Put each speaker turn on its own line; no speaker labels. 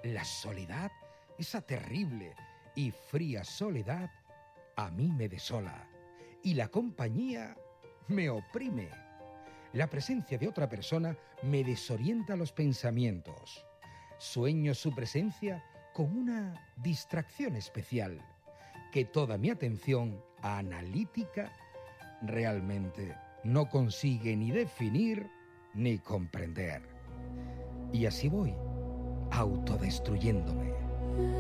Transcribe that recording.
La soledad, esa terrible y fría soledad, a mí me desola y la compañía me oprime. La presencia de otra persona me desorienta los pensamientos. Sueño su presencia con una distracción especial, que toda mi atención analítica realmente no consigue ni definir ni comprender. Y así voy, autodestruyéndome.